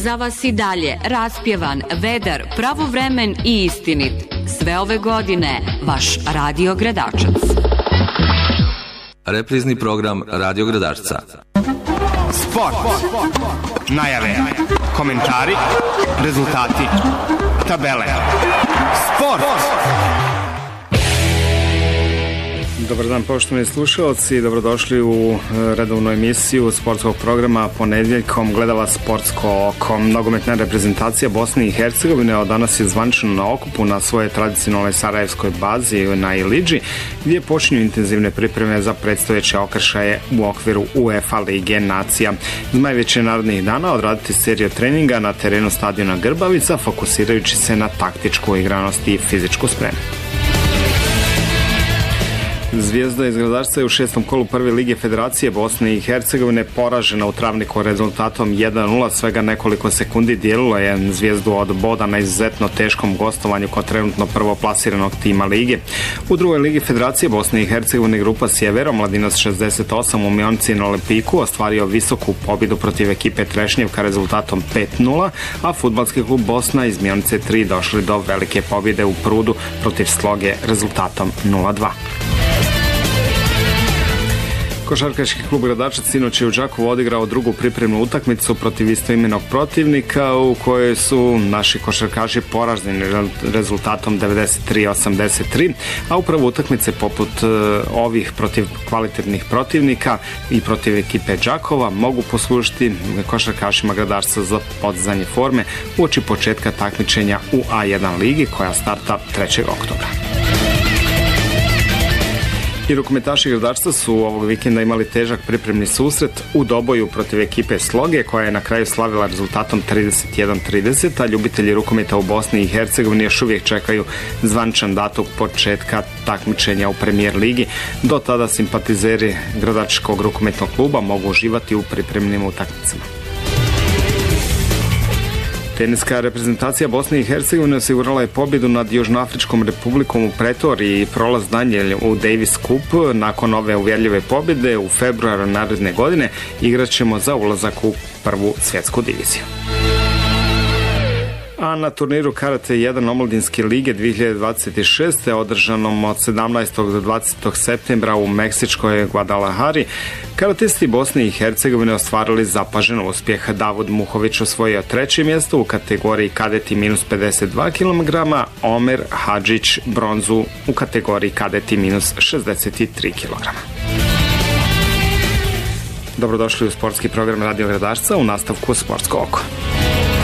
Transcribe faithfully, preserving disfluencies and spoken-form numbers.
za vas i dalje raspjevan, vedar, pravovremen i istinit. Sve ove godine vaš Radio Gradačac. Reprizni program Radio Gradačca. Sport, najave, komentari, rezultati, tabele. Sport! Dobar dan, poštovani slušalci, dobrodošli u redovnu emisiju sportskog programa Ponedjeljkom. Gleda vas Sportsko oko. Nogometna reprezentacija Bosne i Hercegovine od danas je zvanično na okupu na svoje tradicionalnoj sarajevskoj bazi na Ilidži, gdje počinju intenzivne pripreme za predstojeće okršaje u okviru UEFA Lige nacija. Zmajevi će narednih dana odraditi seriju treninga na terenu stadiona Grbavica, fokusirajući se na taktičku igranost i fizičku spremu. Zvijezda iz Gradačca je u šestom kolu prve lige Federacije Bosne i Hercegovine poražena u Travniku rezultatom jedan nula. Svega nekoliko sekundi dijelilo je Zvijezdu od boda na izuzetno teškom gostovanju kod trenutno prvoplasiranog tima lige. U drugoj ligi Federacije Bosne i Hercegovine grupa Sjever, Omladinac šezdeset osam u Mionici na Olimpiku ostvario visoku pobjedu protiv ekipe Trešnjevka rezultatom pet nula, a fudbalski klub Bosna iz Mionice tri došli do velike pobjede u Prudu protiv Sloge rezultatom nula dva. Košarkaški klub Gradačac sinoć je u Đakovu odigrao drugu pripremnu utakmicu protiv istoimenog protivnika u kojoj su naši košarkaši poraženi rezultatom devedeset tri osamdeset tri, a upravo utakmice poput ovih protiv kvalitetnih protivnika i protiv ekipe Đakova mogu poslužiti košarkašima Gradačca za podizanje forme uoči početka takmičenja u A jedan ligi koja starta trećeg oktobra. I rukometaši Gradačca su ovog vikenda imali težak pripremni susret u Doboju protiv ekipe Sloge, koja je na kraju slavila rezultatom trideset jedan trideset, a ljubitelji rukometa u Bosni i Hercegovini još uvijek čekaju zvaničan datum početka takmičenja u Premijer ligi. Do tada simpatizeri Gradačkog rukometnog kluba mogu uživati u pripremnim utakmicama. Teniska reprezentacija Bosne i Hercegovine osigurala je pobjedu nad Južnoafričkom republikom u Pretoriji i prolaz dalje u Davis Cup. Nakon ove uvjerljive pobjede u februaru naredne godine igraćemo za ulazak u prvu svjetsku diviziju. A na turniru Karate jedan omladinske lige dvije hiljade dvadeset šeste održanom od sedamnaestog do dvadesetog septembra u meksičkoj Guadalajari, karatisti Bosne i Hercegovine ostvarili zapažen uspjeh. Davud Muhović osvojio treće mjesto u kategoriji kadeti minus pedeset dva kilograma, Omer Hadžić bronzu u kategoriji kadeti minus šezdeset tri kilograma. Dobrodošli u sportski program Radio Gradačca, u nastavku Sportsko oko.